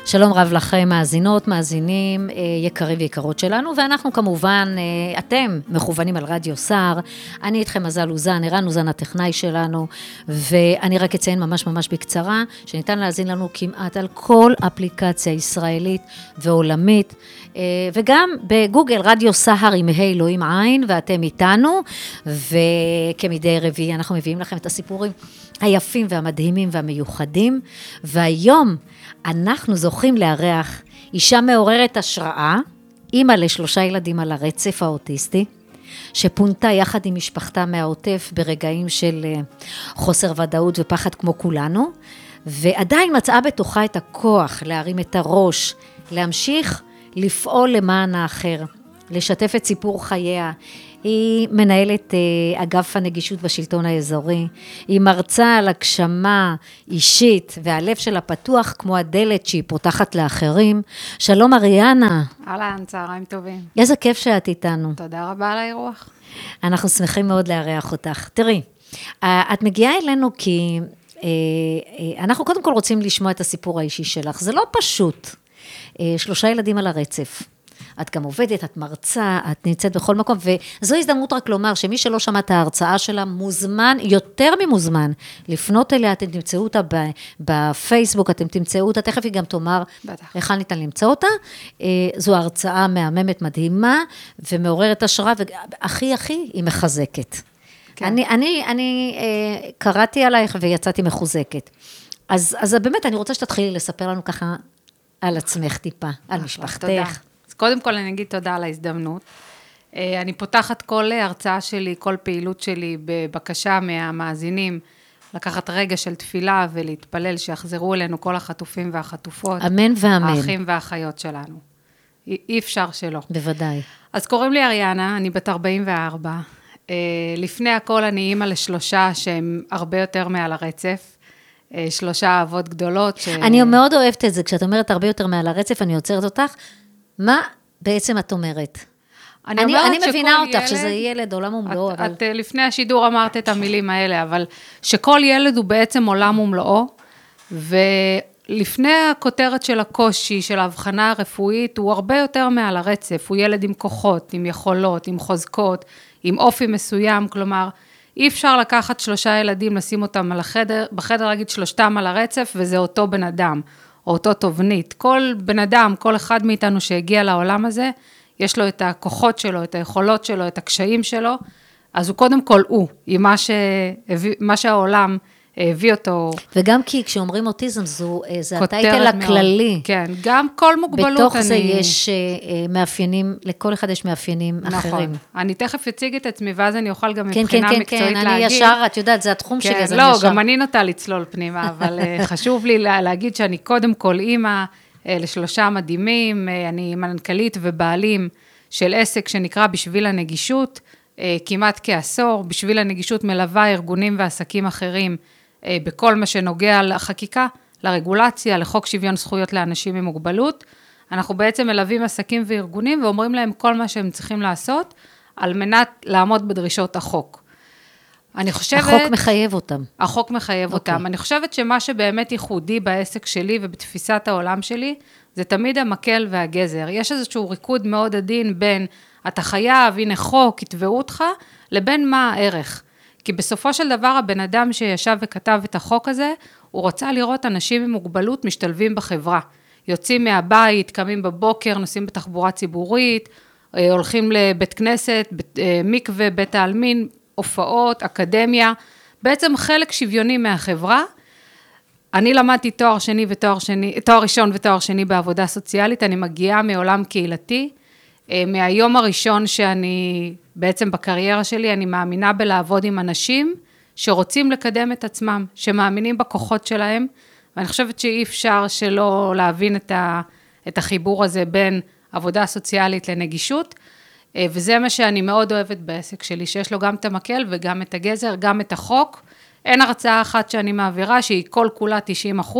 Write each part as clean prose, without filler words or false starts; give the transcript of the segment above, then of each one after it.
שלום רב לכם, מאזינות, מאזינים, יקרים ויקרות שלנו, ואנחנו כמובן, אתם מכוונים על רדיו סער, אני איתכם מזל אוזן, ערן אוזן הטכנאי שלנו, ואני רק אציין ממש בקצרה, שניתן להאזין לנו כמעט על כל אפליקציה ישראלית ועולמית, וגם בגוגל רדיו סער עם ה' לא עם עין, ואתם איתנו, וכמדי רביעי אנחנו מביאים לכם את הסיפורים היפים והמדהימים והמיוחדים, והיום אנחנו זוכים לארח אישה מעוררת השראה, אימא ל3 ילדים על הרצף האוטיסטי, שפונתה יחד עם משפחתה מהעוטף ברגעים של חוסר ודאות ופחד כמו כולנו, ועדיין מצאה בתוכה את הכוח להרים את הראש, להמשיך לפעול למען האחר, לשתף את סיפור חייה. היא מנהלת אגף הנגישות בשלטון האזורי, היא מרצה על הגשמה אישית, והלב שלה פתוח כמו הדלת שהיא פותחת לאחרים. שלום אריאנה. אהלן, צהריים טובים. איזה כיף שאת איתנו. תודה רבה על האירוח. אנחנו שמחים מאוד לארח אותך. תראי, את מגיעה אלינו כי אנחנו קודם כל רוצים לשמוע את הסיפור האישי שלך. זה לא פשוט. 3 ילדים על הרצף. את גם עובדת, את מרצה, את נמצאת בכל מקום, וזו הזדמנות רק לומר שמי שלא שמע את ההרצאה שלה מוזמן, יותר ממוזמן, לפנות אליה, אתם תמצאו אותה בפייסבוק, אתם תמצאו אותה, תכף היא גם תאמר איך ניתן למצוא אותה. זו הרצאה מהממת מדהימה, ומעוררת השראה, והכי היא מחזקת. כן. אני קראתי עלייך ויצאתי מחוזקת. אז באמת אני רוצה שתתחילי לספר לנו ככה על עצמך טיפה, על משפחתך. תודה. קודם כל אני אגיד תודה על ההזדמנות. אני פותחת כל הרצאה שלי, כל פעילות שלי בבקשה מהמאזינים, לקחת רגע של תפילה ולהתפלל שיחזרו אלינו כל החטופים והחטופות. אמן ואמן. האחים והאחיות שלנו. אי אפשר שלא. בוודאי. אז קוראים לי אריאנה, אני בת 44. לפני הכל אני אימא ל3 שהם הרבה יותר מעל הרצף. 3 אהבות גדולות. אני מאוד אוהבת את זה, כשאת אומרת הרבה יותר מעל הרצף, אני עוצרת אותך. מה בעצם את אומרת? אני מבינה אותך שזה ילד עולם ומלואו. את לפני השידור אמרת את המילים האלה, אבל שכל ילד הוא בעצם עולם ומלואו, ולפני הכותרת של הקושי, של ההבחנה הרפואית, הוא הרבה יותר מעל הרצף, הוא ילד עם כוחות, עם יכולות, עם חוזקות, עם אופי מסוים, כלומר, אי אפשר לקחת 3 ילדים, לשים אותם על החדר, בחדר להגיד 3 על הרצף, וזה אותו בן אדם. או אותו תובנית. כל בן אדם, כל אחד מאיתנו שהגיע לעולם הזה, יש לו את הכוחות שלו, את היכולות שלו, את הקשיים שלו, אז הוא קודם כל הוא, עם מה שהעולם הביא אותו. וגם כי כשאומרים אוטיזם, זה הטייטל הכללי. כן, גם כל מוגבלות. בתוך זה יש מאפיינים, לכל אחד יש מאפיינים אחרים. נכון. אני תכף אציג את עצמי, ואז אני אוכל גם מבחינה מקצועית להגיד. כן, אני ישר, את יודעת, זה התחום שלי, אז אני ישר. ישר. גם אני נוטה לצלול פנימה, אבל חשוב לי להגיד שאני קודם כל אימא ל3 מדהימים, אני מנכ"לית ובעלים של עסק שנקרא בשביל הנגישות, כמעט כעשור, בשביל הנגישות מלווה ארגונים ועסקים אחרים, בכל מה שנוגע לחקיקה, לרגולציה, לחוק שוויון זכויות לאנשים עם מוגבלות. אנחנו בעצם מלווים עסקים וארגונים ואומרים להם כל מה שהם צריכים לעשות, על מנת לעמוד בדרישות החוק. אני חושבת... החוק מחייב אותם. החוק מחייב אותם. אני חושבת שמה שבאמת ייחודי בעסק שלי ובתפיסת העולם שלי, זה תמיד המקל והגזר. יש איזשהו ריקוד מאוד עדין בין אתה חייב, הנה חוק, יתבעו אותך, לבין מה הערך. כי בסופו של דבר הבן אדם שישב וכתב את החוק הזה, הוא רוצה לראות אנשים עם מוגבלות משתלבים בחברה. יוצאים מהבית, קמים בבוקר, נוסעים בתחבורה ציבורית, הולכים לבית כנסת, מקווה, בית העלמין, הופעות, אקדמיה, בעצם חלק שוויוני מהחברה. אני למדתי תואר ראשון ותואר שני בעבודה סוציאלית, אני מגיעה מעולם קהילתי, מהיום הראשון שאני בעצם בקריירה שלי, אני מאמינה בלעבוד עם אנשים שרוצים לקדם את עצמם, שמאמינים בכוחות שלהם, ואני חושבת שאי אפשר שלא להבין את החיבור הזה בין עבודה סוציאלית לנגישות, וזה מה שאני מאוד אוהבת בעסק שלי, שיש לו גם את המקל וגם את הגזר, גם את החוק. אין הרצאה אחת שאני מעבירה, שהיא כל כולה 90%,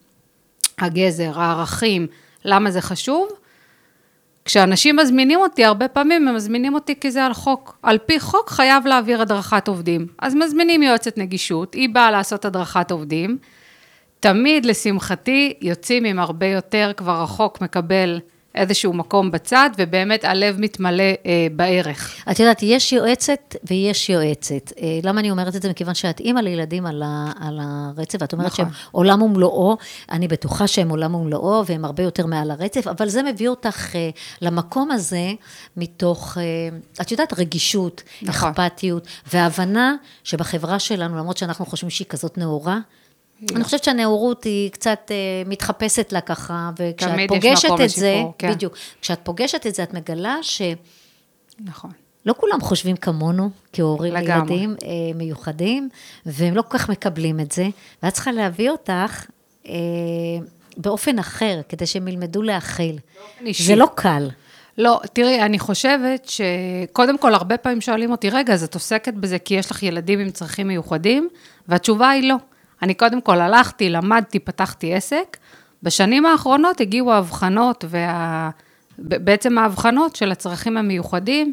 הגזר, הערכים, למה זה חשוב, כשאנשים מזמינים אותי, הרבה פעמים הם מזמינים אותי כי זה על חוק. על פי חוק חייב להעביר הדרכת עובדים. אז מזמינים יועצת נגישות, היא באה לעשות הדרכת עובדים, תמיד, לשמחתי, יוצאים עם הרבה יותר, כבר רחוק מקבל איזשהו מקום בצד, ובאמת הלב מתמלא בערך. את יודעת, יש יועצת ויש יועצת. למה אני אומרת את זה? מכיוון שאת אימא לילדים על הרצף, ואת אומרת שהם עולם ומלואו, אני בטוחה שהם עולם ומלואו, והם הרבה יותר מעל הרצף, אבל זה מביא אותך למקום הזה, מתוך, את יודעת, רגישות, אכפתיות, והבנה שבחברה שלנו, למרות שאנחנו חושבים שהיא כזאת נאורה, אני חושבת שהנאורות היא קצת מתחפשת לה ככה, וכשאת פוגשת את זה, בדיוק, כשאת פוגשת את זה, את מגלה נכון. לא כולם חושבים כמונו, כהורים לילדים מיוחדים, והם לא כל כך מקבלים את זה, ואת צריכה להביא אותך באופן אחר, כדי שהם ילמדו להכיל. זה לא קל. לא, תראי, אני חושבת שקודם כל, הרבה פעמים שואלים אותי, רגע, אז את עוסקת בזה כי יש לך ילדים עם צרכים מיוחדים, והתשובה היא לא. אני קודם כל הלכתי, למדתי, פתחתי עסק, בשנים האחרונות הגיעו ההבחנות, בעצם ההבחנות של הצרכים המיוחדים,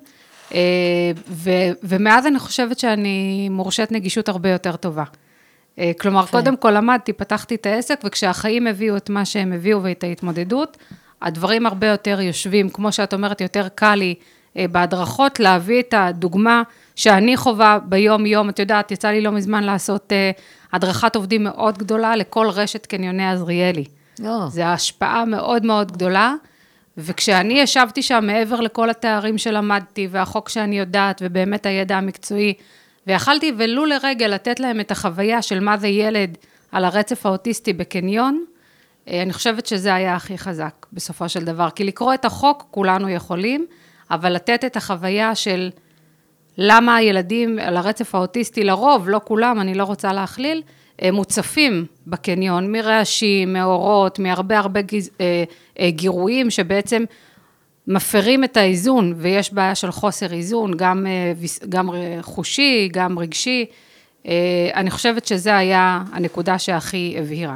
ומאז אני חושבת שאני מורשת נגישות הרבה יותר טובה. כלומר, קודם כל למדתי, פתחתי את העסק, וכשהחיים הביאו את מה שהם הביאו ואת ההתמודדות, הדברים הרבה יותר יושבים, כמו שאת אומרת, יותר קל לי בהדרכות, להביא את הדוגמה שאני חובה ביום יום, את יודעת, יצא לי לא מזמן לעשות הדרכת עובדים מאוד גדולה לכל רשת קניוני עזריאלי. זו השפעה מאוד מאוד גדולה, וכשאני ישבתי שם מעבר לכל התארים שלמדתי, והחוק שאני יודעת, ובאמת הידע המקצועי, ויכלתי ולו לרגע לתת להם את החוויה של מה זה ילד על הרצף האוטיסטי בקניון, אני חושבת שזה היה הכי חזק בסופו של דבר, כי לקרוא את החוק כולנו יכולים, אבל לתת את החוויה של למה הילדים על הרצף האוטיסטי לרוב, לא כולם, אני לא רוצה להכליל, מוצפים בקניון, מרעשים, מאורות, מהרבה גירויים שבעצם מפרים את האיזון, ויש בעיה של חוסר איזון, גם חושי, גם רגשי. אני חושבת שזה היה הנקודה שהכי הבהירה.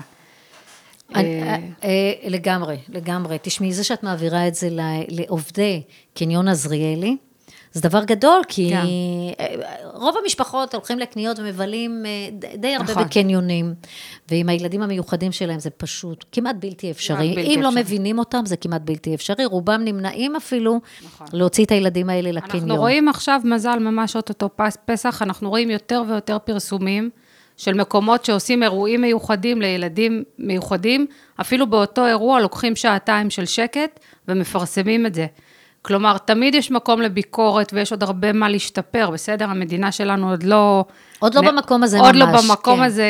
לגמרי, לגמרי. תשמעי, זה שאת מעבירה את זה לעובדי קניון עזריאלי, זה דבר גדול, כי רוב המשפחות הולכים לקניות ומבלים די הרבה בקניונים, ועם הילדים המיוחדים שלהם זה פשוט כמעט בלתי אפשרי. אם לא מבינים אותם, זה כמעט בלתי אפשרי. רובם נמנעים אפילו להוציא את הילדים האלה לקניון. אנחנו רואים עכשיו, מזל, ממש אותו פסח, אנחנו רואים יותר ויותר פרסומים, של מקומות שעושים אירועים מיוחדים לילדים מיוחדים, אפילו באותו אירוע לוקחים שעתיים של שקט ומפרסמים את זה. כלומר, תמיד יש מקום לביקורת ויש עוד הרבה מה להשתפר, בסדר? המדינה שלנו עוד לא במקום הזה ממש. עוד לא במקום הזה,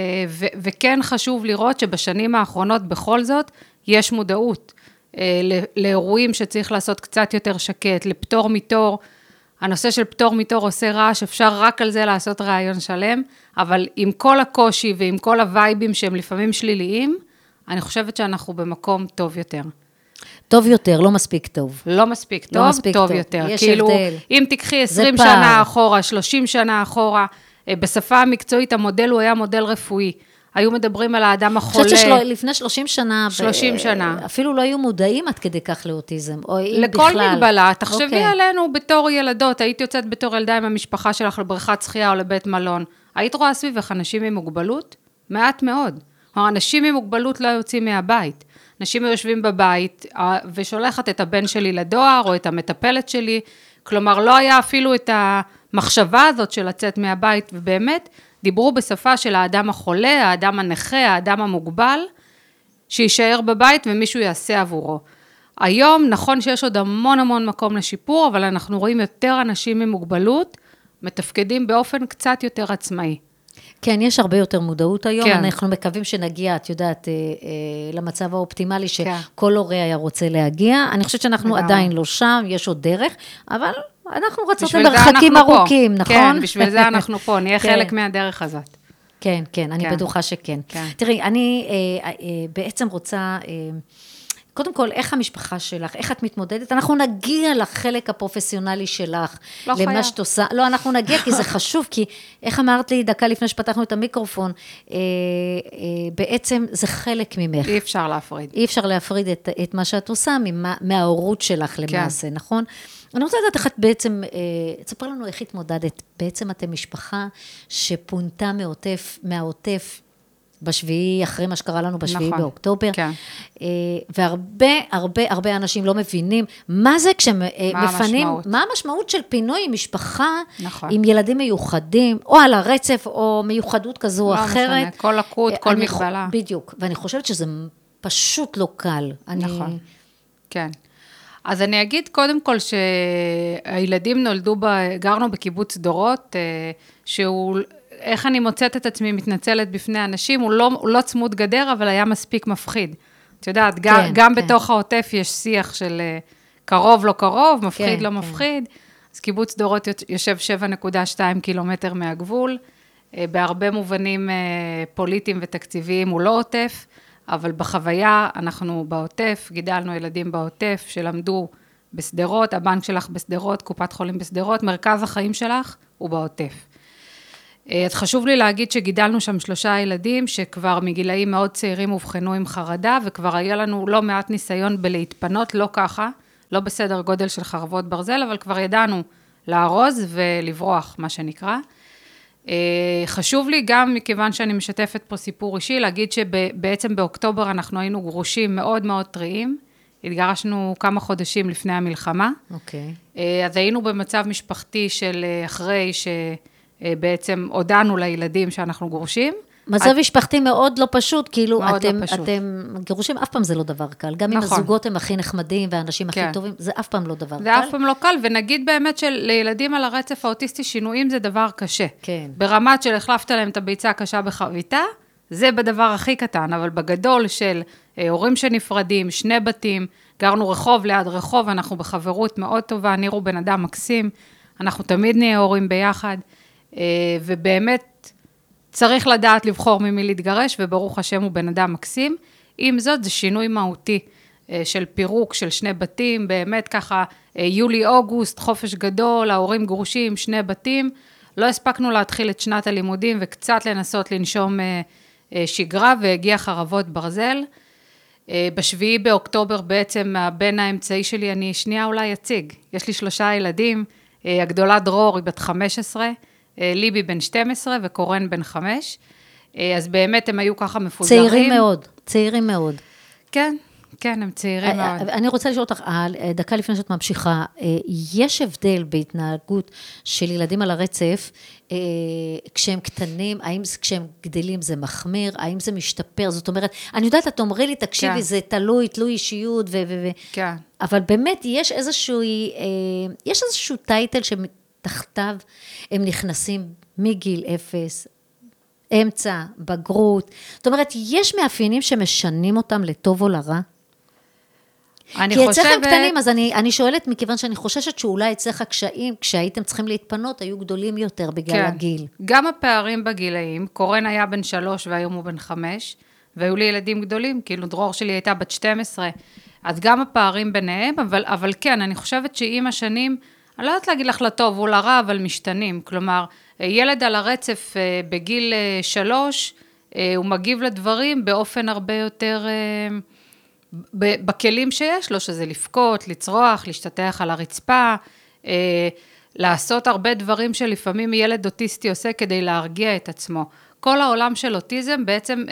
וכן חשוב לראות שבשנים האחרונות בכל זאת יש מודעות לאירועים שצריך לעשות קצת יותר שקט, לפטור מתור, הנושא של פטור מתור עושה רעש, אפשר רק על זה לעשות רעיון שלם, אבל עם כל הקושי ועם כל הווייבים שהם לפעמים שליליים, אני חושבת שאנחנו במקום טוב יותר. טוב יותר, לא מספיק טוב. לא מספיק טוב, טוב יותר. יש כאילו, הבדל. אם תקחי 20 שנה אחורה, 30 שנה אחורה, בשפה המקצועית המודל הוא היה מודל רפואי. היו מדברים על האדם החולה. אני חושבת שלפני 30 שנה, 30 שנה. אפילו לא היו מודעים עד כדי כך לאוטיזם, או אם לכל בכלל. מגבלה, תחשבי עלינו בתור ילדות, היית יוצאת בתור ילדה עם המשפחה שלך לבריכת שחייה או לבית מלון, היית רואה סביבך אנשים עם מוגבלות? מעט מאוד. אנשים עם מוגבלות לא יוצאים מהבית. אנשים יושבים בבית ושולחת את הבן שלי לדואר או את המטפלת שלי, כלומר לא היה אפילו את המחשבה הזאת של לצאת מהבית, ובאמת דיברו בשפה של האדם החולה, האדם הנכה, האדם המוגבל, שישאר בבית ומישהו יעשה עבורו. היום נכון שיש עוד המון המון מקום לשיפור, אבל אנחנו רואים יותר אנשים עם מוגבלות, מתפקדים באופן קצת יותר עצמאי. כן, יש הרבה יותר מודעות היום, כן. אנחנו מקווים שנגיע, את יודעת, למצב האופטימלי שכל הורה היה רוצה להגיע, אני חושבת שאנחנו עדיין לא שם, יש עוד דרך, אבל אנחנו רוצות למרחקים ארוכים, נכון? כן, בשביל זה אנחנו פה, נהיה חלק מהדרך הזאת. כן, כן, אני בטוחה שכן. תראי, אני בעצם רוצה... קודם כל, איך המשפחה שלך, איך את מתמודדת? אנחנו נגיע לחלק הפרופסיונלי שלך, לא חייב. למה שאת עושה. לא, אנחנו נגיע, כי זה חשוב, כי איך אמרת לי דקה לפני שפתחנו את המיקרופון, בעצם זה חלק ממך. אי אפשר להפריד. אי אפשר להפריד את מה שאת עושה מההורות שלך למעשה, כן. נכון? אני רוצה לדעת איך את בעצם, תספר לנו איך התמודדת, בעצם אתם משפחה שפונתה מהעוטף, בשביעי, אחרי מה שקרה לנו בשביעי נכון, באוקטובר. כן. והרבה אנשים לא מבינים מה זה כשמפנים, המשמעות? מה המשמעות של פינוי משפחה, נכון. עם ילדים מיוחדים, או על הרצף, או מיוחדות כזו או אחרת. לא משנה, כל לקות, כל מגבלה. בדיוק, ואני חושבת שזה פשוט לא קל. נכון, כן. אז אני אגיד קודם כל שהילדים גרנו בקיבוץ דורות, שהוא, איך אני מוצאת את עצמי מתנצלת בפני אנשים, הוא לא צמוד גדר, אבל היה מספיק מפחיד. את יודעת, גם בתוך העוטף יש שיח של קרוב לא קרוב, מפחיד לא מפחיד, אז קיבוץ דורות יושב 7.2 קילומטר מהגבול, בהרבה מובנים פוליטיים ותקציביים הוא לא עוטף, אבל בחוויה אנחנו בעוטף, גידלנו ילדים בעוטף שלמדו בסדרות, הבנק שלך בסדרות, קופת חולים בסדרות, מרכז החיים שלך הוא בעוטף. אז חשוב לי להגיד שגידלנו שם 3 ילדים שכבר מגילאים מאוד צעירים הובחנו עם חרדה, וכבר היה לנו לא מעט ניסיון בלהתפנות, לא ככה, לא בסדר גודל של חרבות ברזל, אבל כבר ידענו לארוז ולברוח, מה שנקרא. חשוב לי גם, מכיוון שאני משתפת פה סיפור אישי, להגיד שבעצם באוקטובר אנחנו היינו גרושים מאוד מאוד טריים, התגרשנו כמה חודשים לפני המלחמה. אוקיי. אז היינו במצב משפחתי של אחרי שבעצם הודענו לילדים שאנחנו גרושים. מצב משפחתי מאוד לא פשוט, כאילו מאוד לא פשוט. אתם גירושים, אף פעם זה לא דבר קל. גם אם הזוגות הם הכי נחמדים והאנשים הכי טובים, זה אף פעם לא דבר קל. זה אף פעם לא קל, ונגיד באמת שלילדים על הרצף האוטיסטי שינויים זה דבר קשה. כן. ברמת של החלפת להם את הביצה הקשה בחביתה, זה בדבר הכי קטן, אבל בגדול של הורים שנפרדים, 2 בתים, גרנו רחוב ליד רחוב, אנחנו בחברות מאוד טובה, נירו בן אדם מקסים, אנחנו תמיד נהיה הורים ביחד, ובאמת צריך לדעת לבחור ממי להתגרש, וברוך השם הוא בן אדם מקסים. עם זאת, זה שינוי מהותי של פירוק של 2 בתים, באמת ככה, יולי-אוגוסט, חופש גדול, ההורים גרושים, 2 בתים, לא הספקנו להתחיל את שנת הלימודים, וקצת לנסות לנשום שגרה, והגיע חרבות ברזל. בשביעי באוקטובר בעצם, הבן האמצעי שלי, אני שנייה אולי אציג. יש לי 3 ילדים, הגדולה דרור היא בת 15, ליבי בן 12 וקורן בן 5, אז באמת הם היו ככה מפוזרים. צעירים מאוד. כן, כן, הם צעירים מאוד. אני רוצה לשאול אותך, דקה לפני שאת ממשיכה, יש הבדל בהתנהגות של ילדים על הרצף, כשהם קטנים, האם כשהם גדלים זה מחמיר, האם זה משתפר, זאת אומרת, אני יודעת, את אומרי לי, תקשיבי, זה תלוי אישיות, כן. אבל באמת יש איזשהו טייטל תחתיו הם נכנסים מגיל 0, אמצע, בגרות. זאת אומרת, יש מאפיינים שמשנים אותם לטוב או לרע? כי אצלכם קטנים, אז אני שואלת, מכיוון שאני חוששת שאולי אצלך הקשיים, כשהייתם צריכים להתפנות, היו גדולים יותר בגלל הגיל. גם הפערים בגילאים, קורן היה בן 3 והיום הוא בן 5, והיו לי ילדים גדולים, כאילו דרור שלי הייתה בת 12, אז גם הפערים ביניהם, אבל כן, אני חושבת שעם השנים, אני לא יודעת להגיד לך לטוב או לרע, אבל משתנים. כלומר, ילד על הרצף בגיל 3, הוא מגיב לדברים באופן הרבה יותר, בכלים שיש לו, שזה לפקות, לצרוח, להשתטח על הרצפה, לעשות הרבה דברים שלפעמים ילד אוטיסטי עושה כדי להרגיע את עצמו. כל העולם של אוטיזם בעצם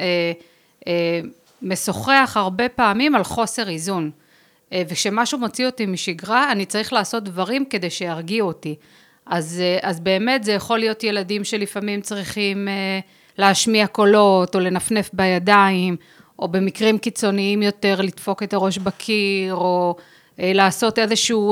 משוחח הרבה פעמים על חוסר איזון. וכשמשהו מוציא אותי משגרה, אני צריך לעשות דברים כדי שירגיעו אותי. אז באמת זה יכול להיות ילדים שלפעמים צריכים להשמיע קולות, או לנפנף בידיים, או במקרים קיצוניים יותר, לדפוק את הראש בקיר, או לעשות איזשהו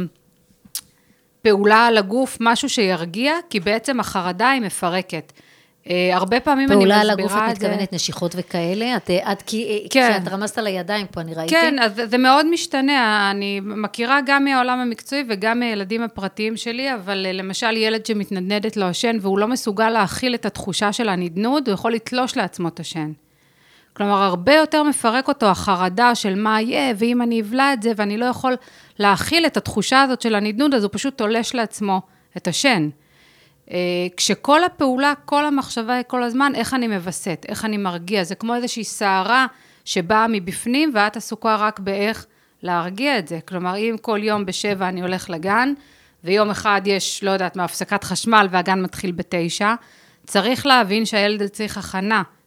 פעולה על הגוף, משהו שירגיע, כי בעצם החרדה היא מפרקת. הרבה פעמים אני מסבירה את זה. פעולה על הגוף את מתכוונת נשיכות וכאלה? כשאת רמזת על הידיים פה, אני ראיתי. כן, אז זה מאוד משתנה. אני מכירה גם מהעולם המקצועי וגם מהילדים הפרטיים שלי, אבל למשל ילד שמתנדנדת לו השן, והוא לא מסוגל להכיל את התחושה של הנדנוד, הוא יכול לתלוש לעצמו את השן. כלומר, הרבה יותר מפרק אותו החרדה של מה יהיה, ואם אני אבלה את זה, ואני לא יכול להכיל את התחושה הזאת של הנדנוד, אז הוא פשוט תולש לעצמו את השן. כשכל הפעולה, כל המחשבה, כל הזמן, איך אני מבסט, איך אני מרגיע, זה כמו איזושהי שערה שבאה מבפנים, ואת עסוקה רק באיך להרגיע את זה. כלומר, אם כל יום ב7 אני הולך לגן, ויום אחד יש, לא יודעת, מהפסקת חשמל, והגן מתחיל ב9, צריך להבין שהילד צריך הכנה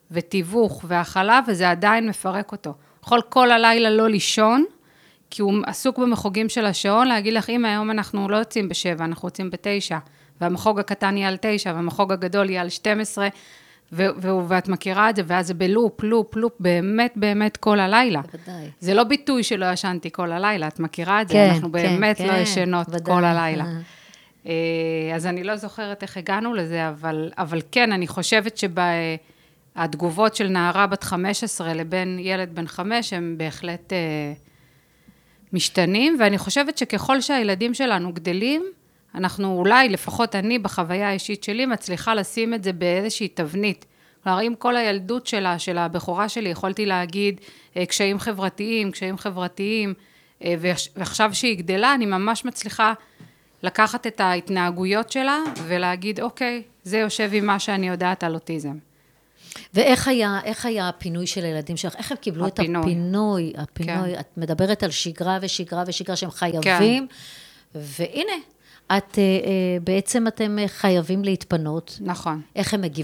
ותיווך והאכלה, וזה עדיין מפרק אותו. יכול כל הלילה לא לישון, כי הוא עסוק במחוגים של השעון, להגיד לך, אם היום אנחנו לא יוצאים ב7, אנחנו יוצאים ב9, והמחוג הקטן יהיה על 9, והמחוג הגדול יהיה על 12, ואת מכירה את זה, ואז זה בלופ, לופ, לופ, באמת, באמת כל הלילה. בוודאי. זה לא ביטוי שלא ישנתי כל הלילה, את מכירה את זה? כן, אנחנו באמת כן, לא ישנות ודאי. כל הלילה. אז אני לא זוכרת איך הגענו לזה, אבל כן, אני חושבת שהתגובות של נערה בת 15 לבין ילד בן 5, הם בהחלט משתנים, ואני חושבת שככל שהילדים שלנו גדלים, אנחנו אולי, לפחות אני בחוויה האישית שלי, מצליחה לשים את זה באיזושהי תבנית. כלומר, אם כל הילדות של הבחורה שלי, יכולתי להגיד קשיים חברתיים, ועכשיו שהיא גדלה, אני ממש מצליחה לקחת את ההתנהגויות שלה, ולהגיד, אוקיי, זה יושב עם מה שאני יודעת על אוטיזם. ואיך היה הפינוי של הילדים שלך? איך הם קיבלו את הפינוי? הפינוי, כן. את מדברת על שגרה שהם חייבים, כן. והנה, בעצם אתם חייבים להתפנות. נכון. איך הם מגיבים?